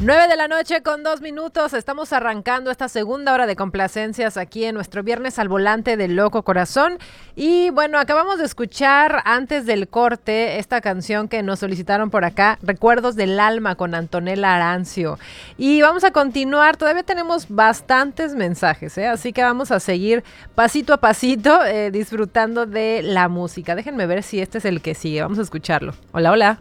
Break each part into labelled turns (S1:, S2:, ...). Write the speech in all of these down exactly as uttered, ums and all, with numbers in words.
S1: Nueve de la noche con dos minutos, estamos arrancando esta segunda hora de complacencias aquí en nuestro Viernes al Volante del Loco Corazón. Y bueno, acabamos de escuchar antes del corte esta canción que nos solicitaron por acá, Recuerdos del Alma con Antonella Arancio. Y vamos a continuar, todavía tenemos bastantes mensajes, ¿eh? Así que vamos a seguir pasito a pasito eh, disfrutando de la música. Déjenme ver si este es el que sigue, vamos a escucharlo. Hola, hola.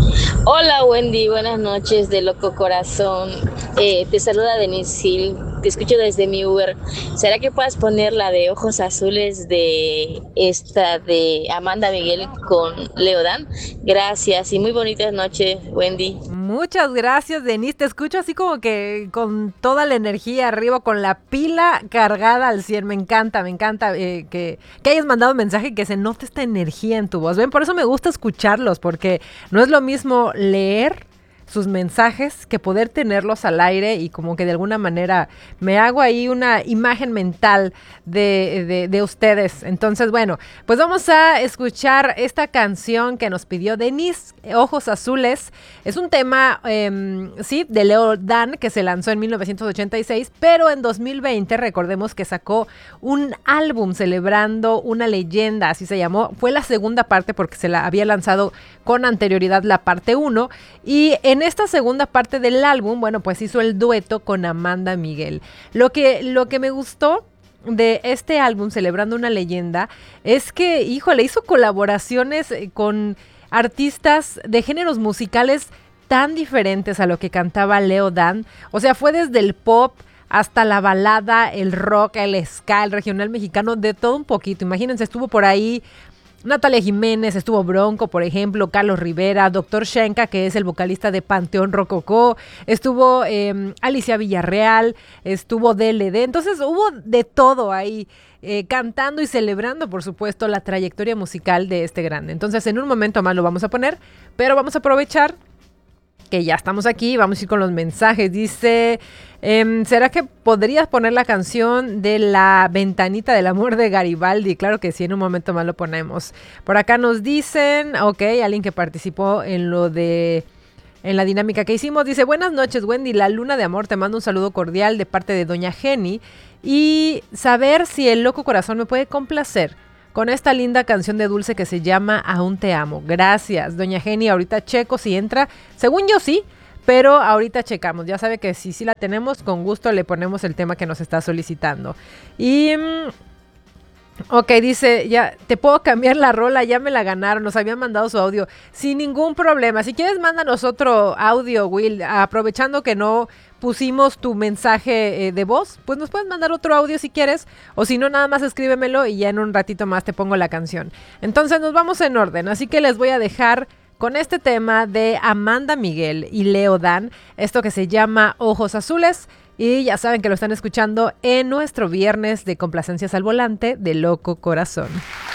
S2: Hola Wendy, buenas noches de Loco Corazón. Eh, te saluda Denise Hill, te escucho desde mi Uber. ¿Será que puedas poner la de Ojos Azules de esta de Amanda Miguel con Leo Dan? Gracias y muy bonitas noches, Wendy.
S1: Muchas gracias, Denise. Te escucho así como que con toda la energía arriba, con la pila cargada al cien. Me encanta, me encanta eh, que, que hayas mandado un mensaje y que se note esta energía en tu voz. Ven, por eso me gusta escucharlos, porque no es lo mismo leer sus mensajes que poder tenerlos al aire y como que de alguna manera me hago ahí una imagen mental de, de, de ustedes. Entonces, bueno, pues vamos a escuchar esta canción que nos pidió Denise, Ojos Azules. Es un tema, eh, sí, de Leo Dan, que se lanzó en mil novecientos ochenta y seis, pero en dos mil veinte, recordemos que sacó un álbum celebrando una leyenda, así se llamó. Fue la segunda parte porque se la había lanzado con anterioridad la parte uno, y en esta segunda parte del álbum, bueno, pues hizo el dueto con Amanda Miguel. Lo que, lo que me gustó de este álbum, Celebrando una Leyenda, es que, híjole, hizo colaboraciones con artistas de géneros musicales tan diferentes a lo que cantaba Leo Dan. O sea, fue desde el pop hasta la balada, el rock, el ska, el regional mexicano, de todo un poquito. Imagínense, estuvo por ahí Natalia Jiménez, estuvo Bronco, por ejemplo, Carlos Rivera, Doctor Shenka, que es el vocalista de Panteón Rococó, estuvo eh, Alicia Villarreal, estuvo D L D, entonces hubo de todo ahí, eh, cantando y celebrando, por supuesto, la trayectoria musical de este grande. Entonces, en un momento más lo vamos a poner, pero vamos a aprovechar que ya estamos aquí, vamos a ir con los mensajes. Dice, eh, ¿será que podrías poner la canción de La Ventanita del Amor de Garibaldi? Claro que sí, en un momento más lo ponemos. Por acá nos dicen, ok, alguien que participó en lo de, en la dinámica que hicimos, dice, buenas noches Wendy, la Luna de Amor, te mando un saludo cordial de parte de Doña Jenny, y saber si el Loco Corazón me puede complacer con esta linda canción de Dulce que se llama Aún te amo. Gracias, Doña Jenny. Ahorita checo si entra. Según yo sí, pero ahorita checamos. Ya sabe que si sí la tenemos, con gusto le ponemos el tema que nos está solicitando. Y ok, dice, ya, te puedo cambiar la rola, ya me la ganaron, nos habían mandado su audio, sin ningún problema. Si quieres, mándanos otro audio, Will, aprovechando que no pusimos tu mensaje eh, de voz, pues nos puedes mandar otro audio si quieres, o si no, nada más escríbemelo y ya en un ratito más te pongo la canción. Entonces nos vamos en orden, así que les voy a dejar con este tema de Amanda Miguel y Leo Dan, esto que se llama Ojos Azules. Y ya saben que lo están escuchando en nuestro Viernes de Complacencias al Volante de Loco Corazón.